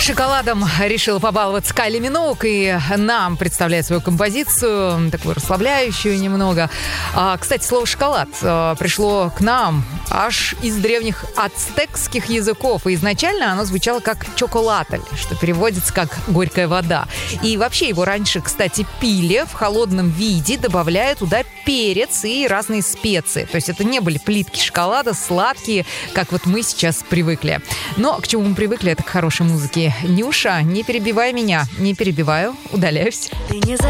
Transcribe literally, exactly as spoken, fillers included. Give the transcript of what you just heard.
Шоколадом решила побаловаться Кайли Миноуг и нам представляет свою композицию, такую расслабляющую немного. А, кстати, слово «шоколад» а, пришло к нам аж из древних ацтекских языков. И изначально оно звучало как «чоколатль», что переводится как «горькая вода». И вообще его раньше, кстати, пили в холодном виде, добавляя туда перец и разные специи. То есть это не были плитки шоколада, сладкие, как вот мы сейчас привыкли. Но к чему мы привыкли, это к хорошей музыке. Нюша, не перебивай меня. Не перебиваю, удаляюсь. Ты не